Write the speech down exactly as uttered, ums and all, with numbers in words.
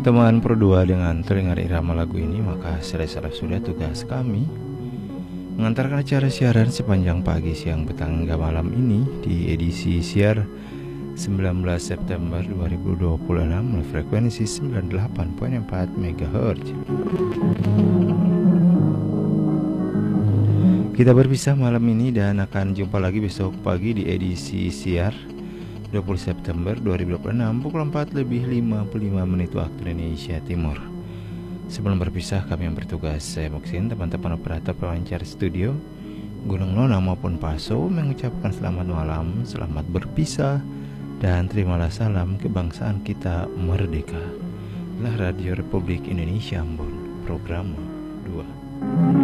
teman berdua dengan telinga irama lagu ini, maka selesai sudah tugas kami mengantarkan acara siaran sepanjang pagi, siang, petang hingga malam ini di edisi siar sembilan belas September dua ribu dua puluh enam melalui frekuensi sembilan puluh delapan koma empat megahertz. Kita berpisah malam ini dan akan jumpa lagi besok pagi di edisi siar dua puluh September dua ribu dua puluh enam pukul empat lebih lima puluh lima menit waktu Indonesia Timur. Sebelum berpisah, kami yang bertugas, saya Moksin, teman-teman operator pemancar studio Gunung Nona maupun Paso, mengucapkan selamat malam, selamat berpisah, dan terimalah salam kebangsaan kita merdeka. Lah Radio Republik Indonesia Ambon, program dua.